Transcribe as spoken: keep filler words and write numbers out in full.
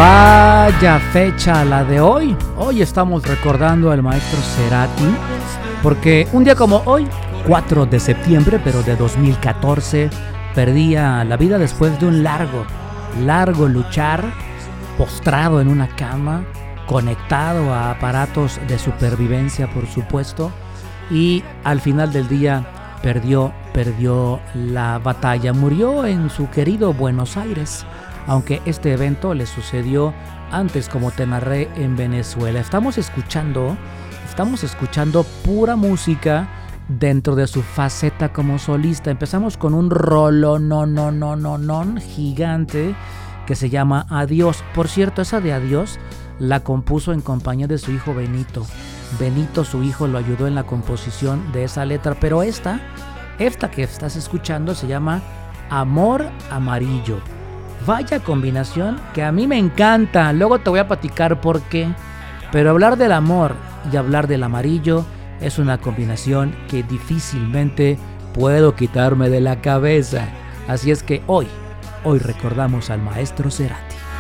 Vaya fecha la de hoy. Hoy estamos recordando al maestro Cerati, porque un día como hoy, cuatro de septiembre, pero de dos mil catorce, perdía la vida después de un largo, largo luchar, postrado en una cama, conectado a aparatos de supervivencia, por supuesto, y al final del día perdió, perdió la batalla. Murió en su querido Buenos Aires, aunque este evento le sucedió antes, como te narré, en Venezuela. Estamos escuchando, estamos escuchando pura música dentro de su faceta como solista. Empezamos con un rolo no no no no no gigante que se llama Adiós. Por cierto, esa de Adiós la compuso en compañía de su hijo Benito. Benito, su hijo, lo ayudó en la composición de esa letra, pero esta, esta que estás escuchando se llama Amor Amarillo. Vaya combinación que a mí me encanta. Luego te voy a platicar por qué. Pero hablar del amor y hablar del amarillo es una combinación que difícilmente puedo quitarme de la cabeza. Así es que hoy, hoy recordamos al maestro Cerati.